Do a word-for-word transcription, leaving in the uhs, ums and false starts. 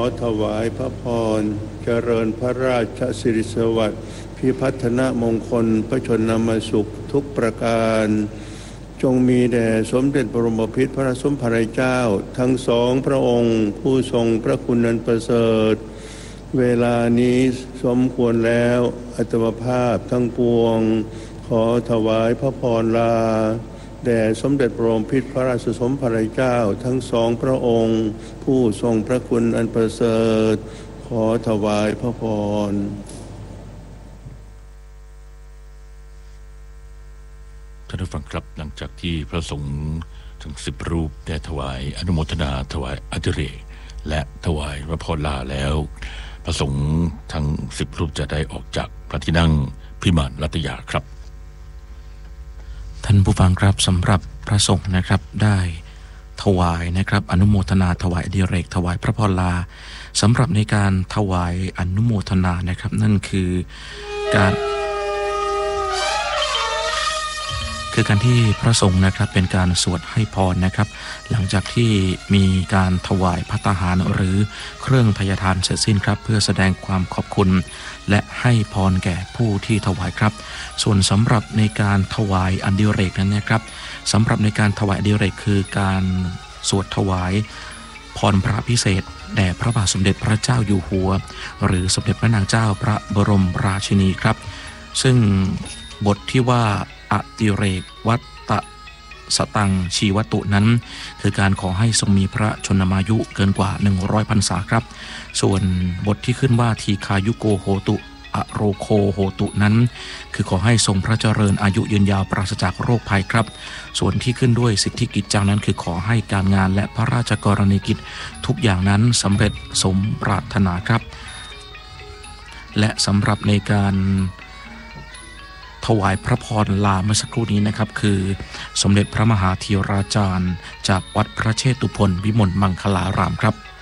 ถวายพระพรเจริญพระราชสิริสวัสดิ์พิพัฒนมงคลพระชนมสุขทุกประการจงมีแด่สมเด็จบรมพิตรพระสมภารเจ้าทั้งสองพระองค์ผู้ทรงพระคุณอันประเสริฐเวลานี้สมควรแล้วอัตมภาพทั้งปวงขอถวายพระพรลาแด่สมเด็จบรมพิตรพระราชสมภารเจ้าทั้งสองพระองค์ผู้ทรงพระคุณอันประเสริฐขอถวายพระพรท่านผู้ฟังครับหลังจากที่พระสงฆ์ทั้งสิบรูปได้ถวายอนุโมทนาถวายอดิเรกและถวายพระพรลาแล้วพระสงฆ์ทั้งสิบรูปจะได้ออกจากพระที่นั่งพิมานรัตยาครับท่านผู้ฟังครับสำหรับพระสงฆ์นะครับได้ถวายนะครับอนุโมทนาถวายอดิเรกถวายพระพรลาสำหรับในการถวายอนุโมทนานะครับนั่นคือการคือการที่พระสงฆ์นะครับเป็นการสวดให้พรนะครับหลังจากที่มีการถวายภัตตาหารหรือเครื่องทายทานเสร็จสิ้นครับเพื่อแสดงความขอบคุณและให้พรแก่ผู้ที่ถวายครับส่วนสำหรับในการถวายอดิเรกนั้นนะครับสำหรับในการถวายอดิเรกคือการสวดถวายพรพระพิเศษแด่พระบาทสมเด็จพระเจ้าอยู่หัวหรือสมเด็จพระนางเจ้าพระบรมราชินีครับซึ่งบทที่ว่าอดิเรกวัตตสตังชีวตุนั้นคือการขอให้ทรงมีพระชนมายุเกินกว่าหนึ่งร้อยพรรษาครับส่วนบทที่ขึ้นว่าทีคายุโกโหตุอโรโคโหตุนั้นคือขอให้ทรงพระเจริญอายุยืนยาวปราศจากโรคภัยครับส่วนที่ขึ้นด้วยสิทธิกิจจังนั้นคือขอให้การงานและพระราชกรณียกิจทุกอย่างนั้นสำเร็จสมปรารถนาครับและสำหรับในการถวายพระพรลาเมื่อสักครู่นี้นะครับคือสมเด็จพระมหาธีราจารย์จากวัดพระเชตุพนวิมลมังคลารามครับ